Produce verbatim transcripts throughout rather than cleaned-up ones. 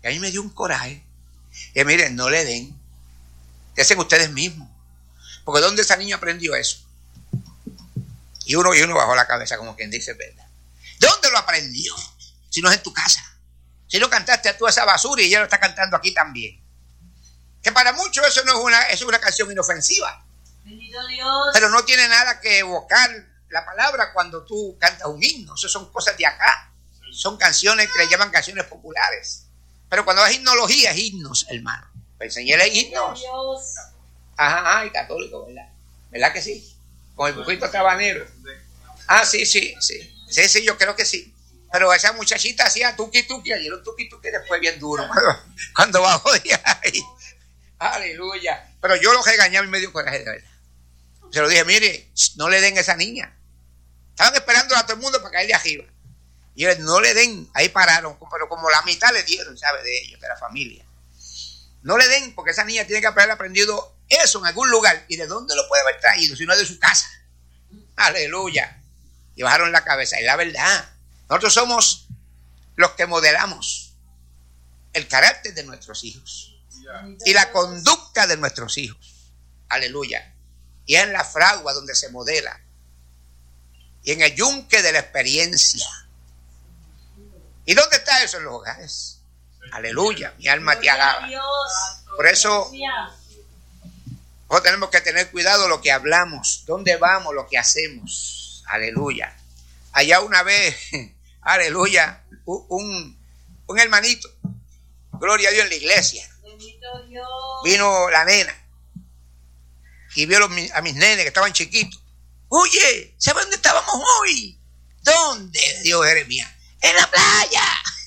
Y a mí me dio un coraje. Y miren, no le den. Desen ustedes mismos. Porque ¿dónde esa niña aprendió eso? Y uno, y uno bajó la cabeza como quien dice, ¿verdad? ¿Dónde lo aprendió? Si no es en tu casa. Si no cantaste a tú esa basura y ella lo está cantando aquí también. Que para muchos eso no es una, eso es una canción inofensiva. Bendito Dios. Pero no tiene nada que evocar la palabra cuando tú cantas un himno. Eso son cosas de acá. Son canciones que le llaman canciones populares. Pero cuando es himnología, es himnos, hermano. Pues enseñéle himnos. Ajá, ajá, y católico, ¿verdad? ¿Verdad que sí? Con el buquito trabanero. Ah, sí, sí, sí. Sí, sí, yo creo que sí. Pero esa muchachita hacía tuki tuki, ayer un tuki tuki después bien duro. Cuando, cuando bajó de ahí. Aleluya. Pero yo lo regañaba y me dio coraje de verdad. Se lo dije, mire, no le den a esa niña. Estaban esperando a todo el mundo para caer de arriba. Y ellos no le den, ahí pararon, pero como la mitad le dieron, ¿sabe? De ellos, de la familia. No le den, porque esa niña tiene que haber aprendido eso en algún lugar. ¿Y de dónde lo puede haber traído? Si no es de su casa. Aleluya. Y bajaron la cabeza. Y la verdad, nosotros somos los que modelamos el carácter de nuestros hijos. Y la conducta de nuestros hijos. Aleluya. Y es en la fragua donde se modela. Y en el yunque de la experiencia. ¿Y dónde está eso? En los hogares. Aleluya, mi alma te alaba. Por eso nosotros tenemos que tener cuidado lo que hablamos, dónde vamos, lo que hacemos. Aleluya. Allá una vez, aleluya, un, un hermanito, gloria a Dios, en la iglesia. Vino la nena y vio los, a mis nenes que estaban chiquitos. Oye, ¿sabes dónde estábamos hoy? ¿Dónde? Dijo Jeremías. En la playa.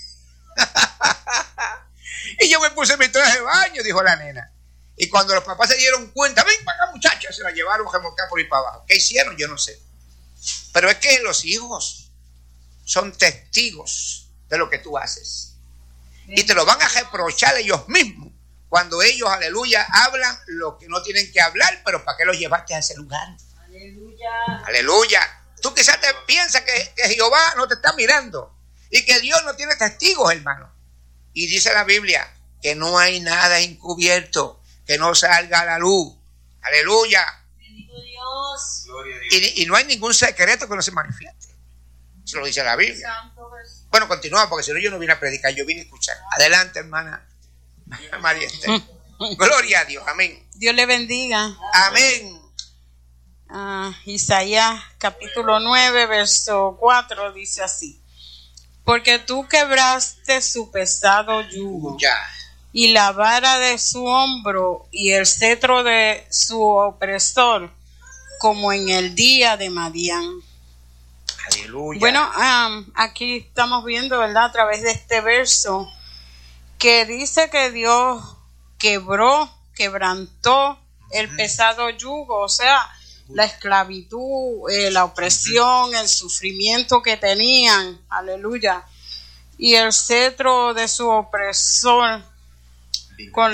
Y yo me puse mi traje de baño, dijo la nena. Y cuando los papás se dieron cuenta, ven para acá muchachos, se la llevaron a remolcar por ahí para abajo. ¿Qué hicieron? Yo no sé. Pero es que los hijos son testigos de lo que tú haces. Y te lo van a reprochar ellos mismos. Cuando ellos, aleluya, hablan lo que no tienen que hablar, pero ¿para qué los llevaste a ese lugar? Aleluya. Aleluya. Tú quizás te piensas que, que Jehová no te está mirando. Y que Dios no tiene testigos, hermano. Y dice la Biblia que no hay nada encubierto que no salga a la luz. Aleluya. Bendito Dios. Y, y no hay ningún secreto que no se manifieste. Eso lo dice la Biblia. Bueno, continúa, porque si no yo no vine a predicar, yo vine a escuchar. Adelante, hermana María Esther. Gloria a Dios. Amén. Dios le bendiga. Amén. Uh, Isaías capítulo nueve, verso cuatro dice así: porque tú quebraste su pesado yugo, ya, y la vara de su hombro y el cetro de su opresor, como en el día de Madián. Aleluya. Bueno, um, aquí estamos viendo, ¿verdad?, a través de este verso, que dice que Dios quebró, quebrantó el pesado yugo, o sea, la esclavitud, eh, la opresión, el sufrimiento que tenían, aleluya, y el cetro de su opresor, con,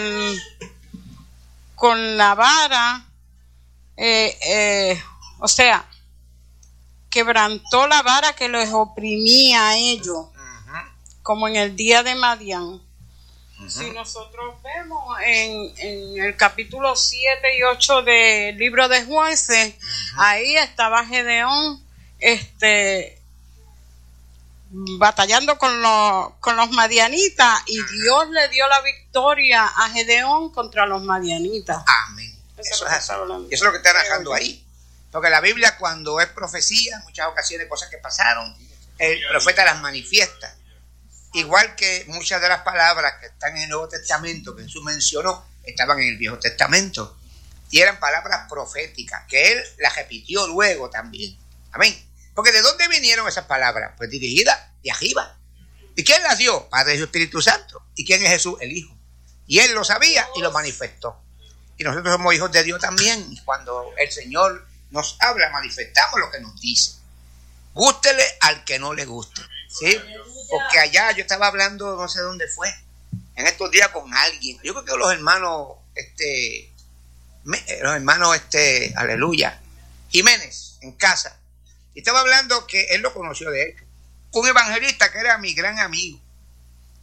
con la vara, eh, eh, o sea, quebrantó la vara que los oprimía a ellos, uh-huh, como en el día de Madián. Uh-huh. Si nosotros vemos en, en el capítulo siete y ocho del libro de Jueces, uh-huh, ahí estaba Gedeón este, batallando con los, con los madianitas, y uh-huh, Dios le dio la victoria a Gedeón contra los madianitas. Amén. Eso, eso, es, eso es lo que está narrando ahí. Porque la Biblia, cuando es profecía, en muchas ocasiones cosas que pasaron, el profeta las manifiesta. Igual que muchas de las palabras que están en el Nuevo Testamento, que Jesús mencionó, estaban en el Viejo Testamento. Y eran palabras proféticas, que Él las repitió luego también. Amén. Porque ¿de dónde vinieron esas palabras? Pues dirigidas de arriba. ¿Y quién las dio? Padre y Espíritu Santo. ¿Y quién es Jesús? El Hijo. Y Él lo sabía y lo manifestó. Y nosotros somos hijos de Dios también. Y cuando el Señor nos habla, manifestamos lo que nos dice. Gústele al que no le guste, ¿sí? Porque allá yo estaba hablando, no sé dónde fue, en estos días con alguien. Yo creo que los hermanos, este, los hermanos, este, aleluya, Jiménez, en casa. Y estaba hablando que él lo conoció de hecho. Un evangelista que era mi gran amigo.